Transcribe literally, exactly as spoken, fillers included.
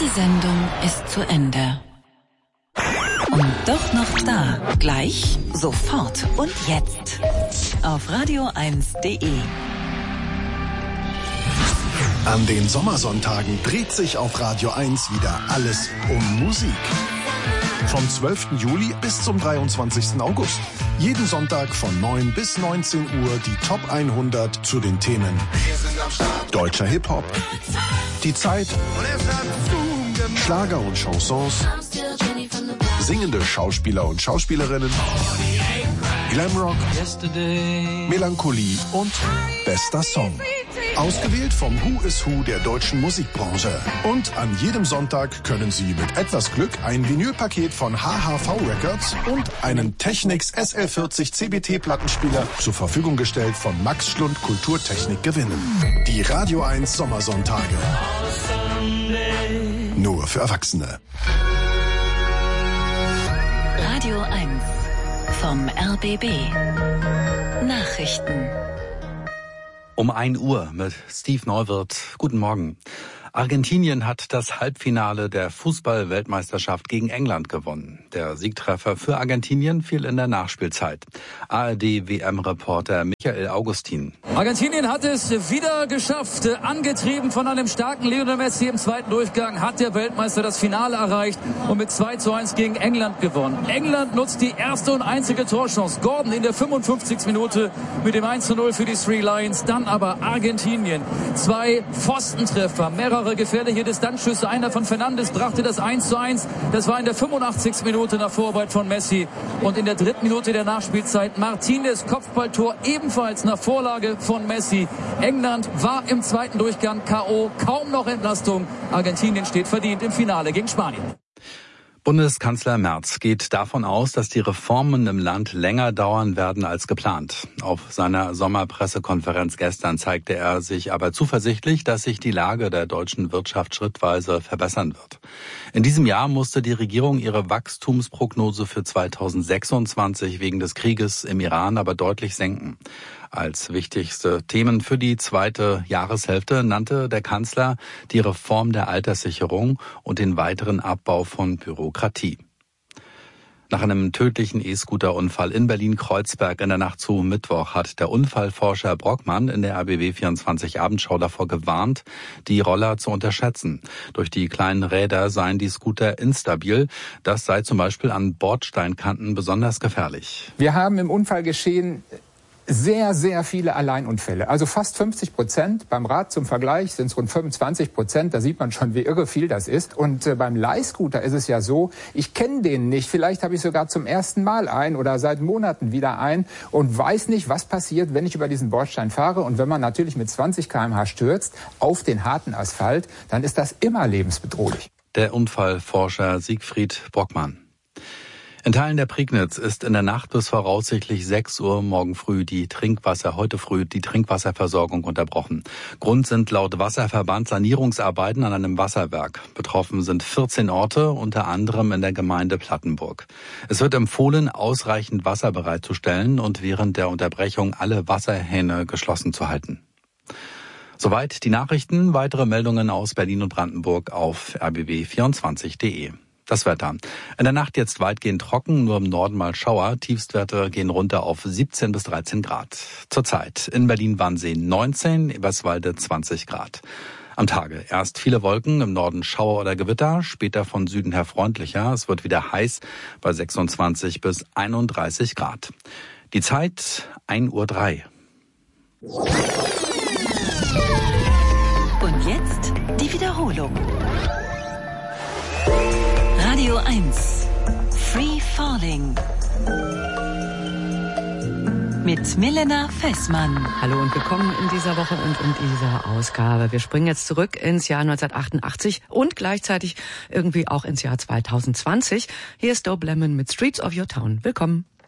Sendung ist zu Ende. Und doch noch da. Gleich, sofort und jetzt. Auf radio eins punkt de. An den Sommersonntagen dreht sich auf Radio eins wieder alles um Musik. Vom zwölften Juli bis zum dreiundzwanzigsten August. Jeden Sonntag von neun bis neunzehn Uhr die Top hundert zu den Themen deutscher Hip-Hop, die Zeit, Schlager und Chansons, singende Schauspieler und Schauspielerinnen, Glamrock, Melancholie und bester Song. Ausgewählt vom Who is Who der deutschen Musikbranche. Und an jedem Sonntag können Sie mit etwas Glück ein Vinylpaket von H H V Records und einen Technics S L vierzig C B T-Plattenspieler zur Verfügung gestellt von Max Schlund Kulturtechnik gewinnen. Die Radio eins Sommersonntage. Nur für Erwachsene. Radio eins vom R B B. Nachrichten. Um ein Uhr mit Steve Neuwirth. Guten Morgen. Argentinien hat das Halbfinale der Fußball-Weltmeisterschaft gegen England gewonnen. Der Siegtreffer für Argentinien fiel in der Nachspielzeit. A R D-W M-Reporter Michael Augustin. Argentinien hat es wieder geschafft. Angetrieben von einem starken Lionel Messi im zweiten Durchgang hat der Weltmeister das Finale erreicht und mit zwei zu eins gegen England gewonnen. England nutzt die erste und einzige Torchance. Gordon in der fünfundfünfzigsten Minute mit dem eins zu null für die Three Lions. Dann aber Argentinien. Zwei Pfostentreffer, mehrere gefährliche Distanzschüsse. Einer von Fernandes brachte das eins zu eins. Das war in der fünfundachtzigsten Minute nach Vorarbeit von Messi. Und in der dritten Minute der Nachspielzeit Martinez Kopfballtor ebenfalls nach Vorlage von Messi. England war im zweiten Durchgang K O. Kaum noch Entlastung. Argentinien steht verdient im Finale gegen Spanien. Bundeskanzler Merz geht davon aus, dass die Reformen im Land länger dauern werden als geplant. Auf seiner Sommerpressekonferenz gestern zeigte er sich aber zuversichtlich, dass sich die Lage der deutschen Wirtschaft schrittweise verbessern wird. In diesem Jahr musste die Regierung ihre Wachstumsprognose für zweitausendsechsundzwanzig wegen des Krieges im Iran aber deutlich senken. Als wichtigste Themen für die zweite Jahreshälfte nannte der Kanzler die Reform der Alterssicherung und den weiteren Abbau von Bürokratie. Nach einem tödlichen E-Scooter-Unfall in Berlin-Kreuzberg in der Nacht zu Mittwoch hat der Unfallforscher Brockmann in der R B B vierundzwanzig Abendschau davor gewarnt, die Roller zu unterschätzen. Durch die kleinen Räder seien die Scooter instabil. Das sei zum Beispiel an Bordsteinkanten besonders gefährlich. Wir haben im Unfallgeschehen sehr, sehr viele Alleinunfälle. Also fast fünfzig Prozent. Beim Rad zum Vergleich sind es rund fünfundzwanzig Prozent. Da sieht man schon, wie irre viel das ist. Und äh, beim Leihscooter ist es ja so, ich kenne den nicht. Vielleicht habe ich sogar zum ersten Mal einen oder seit Monaten wieder einen und weiß nicht, was passiert, wenn ich über diesen Bordstein fahre. Und wenn man natürlich mit zwanzig Kilometer pro Stunde stürzt auf den harten Asphalt, dann ist das immer lebensbedrohlich. Der Unfallforscher Siegfried Brockmann. In Teilen der Prignitz ist in der Nacht bis voraussichtlich sechs Uhr morgen früh die Trinkwasser, heute früh die Trinkwasserversorgung unterbrochen. Grund sind laut Wasserverband Sanierungsarbeiten an einem Wasserwerk. Betroffen sind vierzehn Orte, unter anderem in der Gemeinde Plattenburg. Es wird empfohlen, ausreichend Wasser bereitzustellen und während der Unterbrechung alle Wasserhähne geschlossen zu halten. Soweit die Nachrichten. Weitere Meldungen aus Berlin und Brandenburg auf r b b vierundzwanzig punkt de. Das Wetter. In der Nacht jetzt weitgehend trocken, nur im Norden mal Schauer. Tiefstwerte gehen runter auf siebzehn bis dreizehn Grad. Zurzeit in Berlin-Wannsee neunzehn, Eberswalde zwanzig Grad. Am Tage erst viele Wolken, im Norden Schauer oder Gewitter, später von Süden her freundlicher. Es wird wieder heiß bei sechsundzwanzig bis einunddreißig Grad. Die Zeit ein Uhr drei. Und jetzt die Wiederholung. Radio eins. Free Falling. Mit Milena Fessmann. Hallo und willkommen in dieser Woche und in dieser Ausgabe. Wir springen jetzt zurück ins Jahr neunzehnhundertachtundachtzig und gleichzeitig irgendwie auch ins Jahr zweitausendzwanzig. Hier ist Dope Lemon mit Streets of Your Town. Willkommen.